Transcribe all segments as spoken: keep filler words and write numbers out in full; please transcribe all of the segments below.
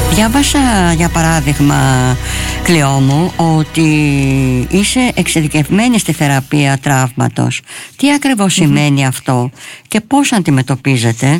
Διάβασα για παράδειγμα, Κλειό μου, ότι είσαι εξειδικευμένη στη θεραπεία τραύματος. Τι ακριβώς mm-hmm. σημαίνει αυτό και πώς αντιμετωπίζετε?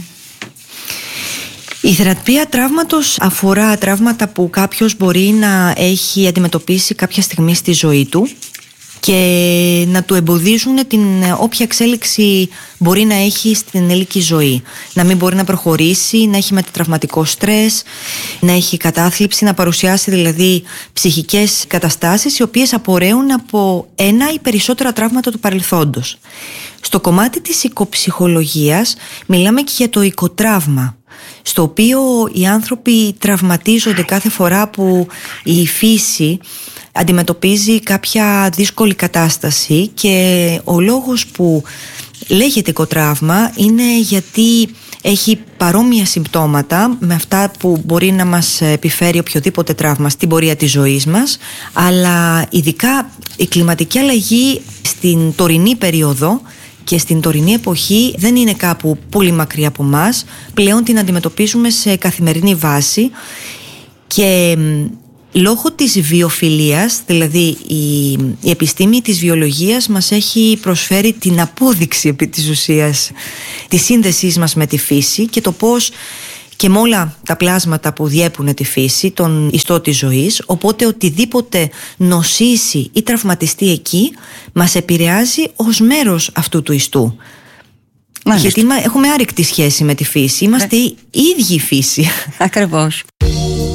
Η θεραπεία τραύματος αφορά τραύματα που κάποιος μπορεί να έχει αντιμετωπίσει κάποια στιγμή στη ζωή του και να του εμποδίζουν την όποια εξέλιξη μπορεί να έχει στην ενήλικη ζωή. Να μην μπορεί να προχωρήσει, να έχει μετατραυματικό στρες, να έχει κατάθλιψη, να παρουσιάσει δηλαδή ψυχικές καταστάσεις οι οποίες απορρέουν από ένα ή περισσότερα τραύματα του παρελθόντος. Στο κομμάτι της οικοψυχολογίας μιλάμε και για το οικοτραύμα, στο οποίο οι άνθρωποι τραυματίζονται κάθε φορά που η φύση αντιμετωπίζει κάποια δύσκολη κατάσταση, και ο λόγος που λέγεται οικοτραύμα είναι γιατί έχει παρόμοια συμπτώματα με αυτά που μπορεί να μας επιφέρει οποιοδήποτε τραύμα στην πορεία της ζωής μας, αλλά ειδικά η κλιματική αλλαγή στην τωρινή περίοδο και στην τωρινή εποχή δεν είναι κάπου πολύ μακριά από μας. Πλέον την αντιμετωπίζουμε σε καθημερινή βάση, και λόγω της βιοφιλίας, δηλαδή η, η επιστήμη της βιολογίας μας έχει προσφέρει την απόδειξη επί της ουσίας της σύνδεσής μας με τη φύση και το πώς και με όλα τα πλάσματα που διέπουν τη φύση, τον ιστό της ζωής, οπότε οτιδήποτε νοσήσει ή τραυματιστεί εκεί μας επηρεάζει ως μέρος αυτού του ιστού. Μάλιστα. Γιατί έχουμε άρρηκτη σχέση με τη φύση, είμαστε οι ίδιοι φύση. Ακριβώς.